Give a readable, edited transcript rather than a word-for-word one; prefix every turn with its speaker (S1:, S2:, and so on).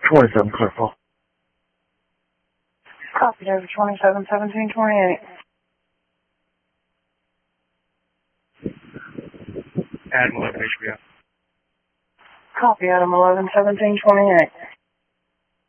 S1: 27 Clarkville.
S2: Copy, over 27, 17, 28.
S1: Adam 11 HBO.
S2: Copy, Adam 11, 17, 28.